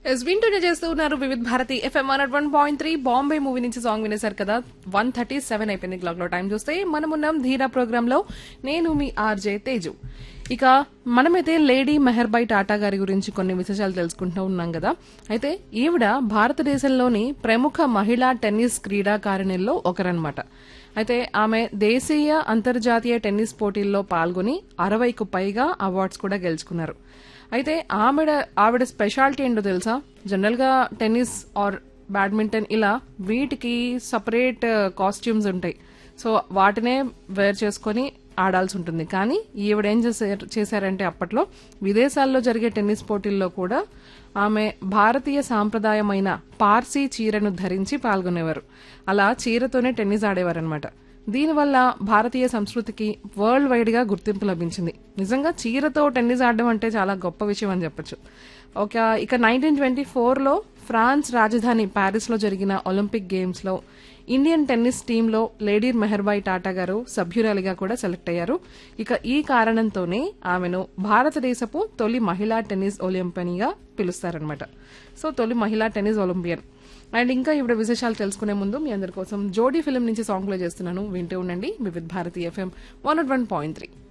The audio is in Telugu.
ఎస్ వింటూనే చేస్తూ ఉన్నారు వివిధ్ భారతి ఎఫ్ఎం 101.3 బాంబే మూవీ నుంచి సాంగ్ వినేశారు కదా. 1:37 అయిపోయింది క్లాక్ లో. టైం చూస్తే మనమున్నాం ధీరా ప్రోగ్రామ్ లో. నేను మీ ఆర్జే తేజు. ఇక మనమైతే లేడీ మెహర్బాయ్ టాటా గారి గురించి కొన్ని విశేషాలు తెలుసుకుంటూ ఉన్నాం కదా. అయితే ఈవిడ భారతదేశంలోని ప్రముఖ మహిళా టెన్నిస్ క్రీడాకారిణుల్లో ఒకరన్నమాట. అయితే ఆమె దేశీయ అంతర్జాతీయ టెన్నిస్ పోటీల్లో పాల్గొని 60కు పైగా అవార్డ్స్ కూడా గెలుచుకున్నారు. అయితే ఆవిడ స్పెషాలిటీ ఏంటో తెలుసా? జనరల్ గా టెన్నిస్ ఆర్ బ్యాడ్మింటన్ ఇలా వీటికి సపరేట్ కాస్ట్యూమ్స్ ఉంటాయి. సో వాటినే వేర్ చేసుకుని ఆడాల్సి ఉంటుంది. కానీ ఈవిడ ఏం చేశారంటే అప్పట్లో విదేశాల్లో జరిగే టెన్నిస్ పోటీల్లో కూడా ఆమె భారతీయ సాంప్రదాయమైన పార్సీ చీరను ధరించి పాల్గొనేవారు. అలా చీరతోనే టెన్నిస్ ఆడేవారనమాట. దీనివల్ల భారతీయ సంస్కృతికి వరల్డ్ వైడ్ గా గుర్తింపు లభించింది. నిజంగా చీరతో టెన్నిస్ ఆడడం అంటే చాలా గొప్ప విషయం అని చెప్పొచ్చు. ఇక 1924లో ఫ్రాన్స్ రాజధాని ప్యారిస్ లో జరిగిన ఒలింపిక్ గేమ్స్ లో ఇండియన్ టెన్నిస్ టీంలో లేడీ మెహర్బాయ్ టాటా గారు సభ్యురాలిగా కూడా సెలెక్ట్ అయ్యారు. ఇక ఈ కారణంతోనే ఆమెను భారతదేశపు తొలి మహిళా టెన్నిస్ ఒలింపియన్గా పిలుస్తారనమాట. సో తొలి మహిళా టెన్నిస్ ఒలింపియన్. అండ్ ఇంకా ఇప్పుడు విశేషాలు తెలుసుకునే ముందు మీ అందరి కోసం జోడీ ఫిల్మ్ నుంచి సాంగ్ ప్లే చేస్తున్నాను. వింటూ ఉండండి వివిధ్ భారతి ఎఫ్ఎం 101.3.